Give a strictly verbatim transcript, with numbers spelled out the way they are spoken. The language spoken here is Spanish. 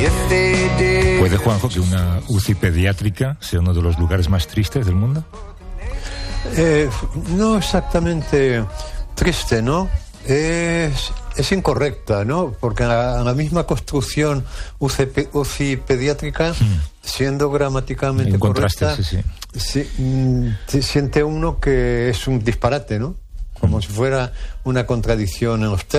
¿Puede, Juanjo, que una U C I pediátrica sea uno de los lugares más tristes del mundo? Eh, no exactamente triste, ¿no? Es, es incorrecta, ¿no? Porque la, la misma construcción U C I pediátrica, mm. siendo gramaticalmente correcta, sí, sí. Sí, mm, siente uno que es un disparate, ¿no? Como mm. si fuera una contradicción en los términos.